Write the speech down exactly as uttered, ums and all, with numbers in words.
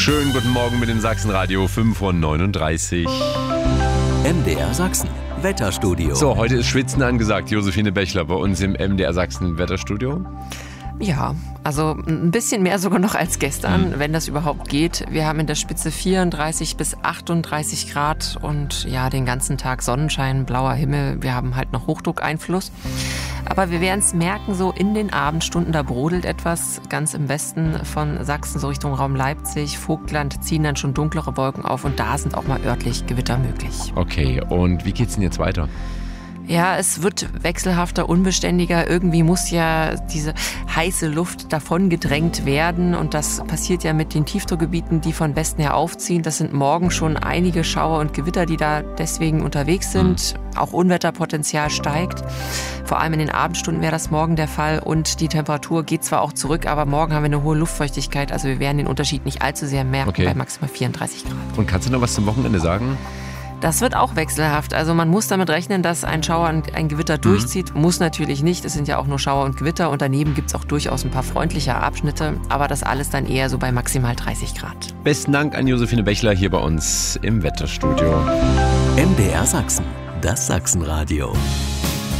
Schönen guten Morgen mit dem Sachsenradio, fünf Uhr neununddreißig. M D R Sachsen, Wetterstudio. So, heute ist Schwitzen angesagt. Josephine Bechler bei uns im M D R Sachsen Wetterstudio. Ja, also ein bisschen mehr sogar noch als gestern, Mhm. wenn das überhaupt geht. Wir haben in der Spitze vierunddreißig bis achtunddreißig Grad und ja, den ganzen Tag Sonnenschein, blauer Himmel. Wir haben halt noch Hochdruckeinfluss. Aber wir werden es merken, so in den Abendstunden, da brodelt etwas. Ganz im Westen von Sachsen, so Richtung Raum Leipzig, Vogtland, ziehen dann schon dunklere Wolken auf und da sind auch mal örtlich Gewitter möglich. Okay, und wie geht's denn jetzt weiter? Ja, es wird wechselhafter, unbeständiger. Irgendwie muss ja diese heiße Luft davon gedrängt werden. Und das passiert ja mit den Tiefdruckgebieten, die von Westen her aufziehen. Das sind morgen schon einige Schauer und Gewitter, die da deswegen unterwegs sind. Mhm. Auch Unwetterpotenzial steigt. Vor allem in den Abendstunden wäre das morgen der Fall. Und die Temperatur geht zwar auch zurück, aber morgen haben wir eine hohe Luftfeuchtigkeit. Also wir werden den Unterschied nicht allzu sehr merken, okay, bei maximal vierunddreißig Grad. Und kannst du noch was zum Wochenende sagen? Das wird auch wechselhaft. Also man muss damit rechnen, dass ein Schauer und ein Gewitter durchzieht. Mhm. Muss natürlich nicht. Es sind ja auch nur Schauer und Gewitter. Und daneben gibt es auch durchaus ein paar freundliche Abschnitte. Aber das alles dann eher so bei maximal dreißig Grad. Besten Dank an Josephine Bechler hier bei uns im Wetterstudio. M D R Sachsen, das Sachsenradio.